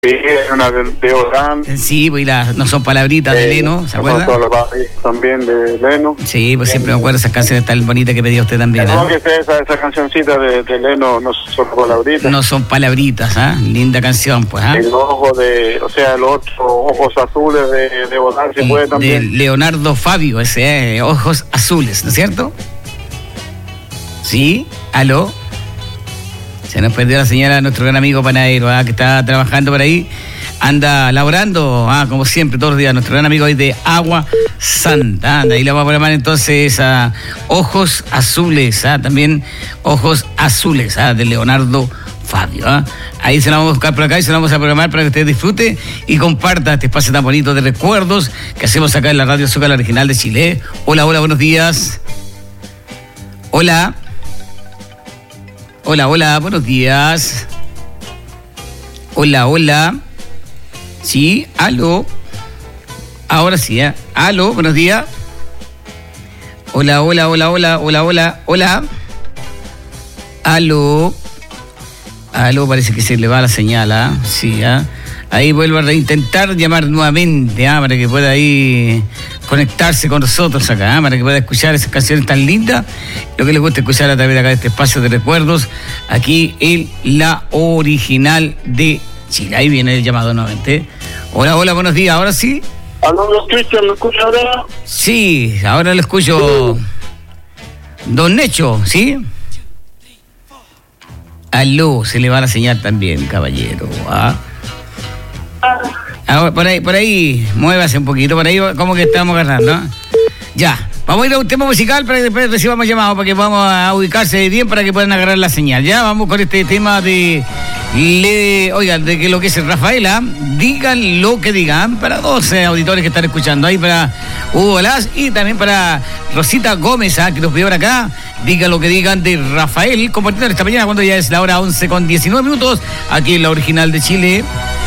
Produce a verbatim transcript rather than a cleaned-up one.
Sí, es una de, de Orán. Sí, pues la, no son palabritas eh, de Leno, ¿se acuerda? También de Leno. Sí, pues siempre me acuerdo esas canciones tan bonitas que pedía usted también. No, ¿eh? que esa, esa cancioncita de, de Leno no son palabritas. No son palabritas, ¿ah? ¿eh? Linda canción, pues, ¿ah? ¿eh? El ojo de, o sea, los otros ojos azules de, de Orán se puede también. De Leonardo Fabio, ese, ¿eh? Ojos azules, ¿no es cierto? Sí, aló. Se nos perdió la señal a nuestro gran amigo panadero, ¿ah? Que está trabajando por ahí, anda laborando, ¿ah? Como siempre, todos los días, nuestro gran amigo ahí de Agua Santa. Anda, ahí le vamos a programar entonces a Ojos Azules, ¿ah? También Ojos Azules, ¿ah? De Leonardo Fabio, ¿ah? Ahí se la vamos a buscar por acá y se la vamos a programar para que usted disfrute y comparta este espacio tan bonito de recuerdos que hacemos acá en la Radio Azúcar, la original de Chile. Hola, hola, buenos días. Hola. Hola, hola, buenos días. Hola, hola. Sí, aló. Ahora sí, ¿eh? Aló, buenos días. Hola, hola, hola, hola, hola, hola, hola. Aló. Aló, parece que se le va la señal, ¿ah? ¿eh? Sí, ¿ah? ¿eh? Ahí vuelvo a reintentar llamar nuevamente, ¿ah? Para que pueda ahí conectarse con nosotros acá, ¿ah? Para que pueda escuchar esas canciones tan lindas, lo que les gusta escuchar a través de acá de este espacio de recuerdos, aquí en la original de Chile. Ahí viene el llamado nuevamente. Hola, hola, buenos días, ¿ahora sí? ¿Aló, Cristian, lo escucha ahora? Sí, ahora lo escucho. Don Necho, ¿sí? Aló, se le va la señal también, caballero, ¿ah? Ahora, por ahí, por ahí, muévase un poquito, por ahí, como que estamos agarrando, ¿no? Ya, vamos a ir a un tema musical para que después recibamos llamado, para que vamos a ubicarse bien, para que puedan agarrar la señal. Ya, vamos con este tema de, le, oigan, de que lo que es Rafaela, digan lo que digan, para dos eh, auditores que están escuchando, ahí para Hugo Las y también para Rosita Gómez, ¿ah? Que nos pidió por acá, digan lo que digan de Rafael, compartiendo esta mañana cuando ya es la hora once con diecinueve minutos, aquí en la original de Chile.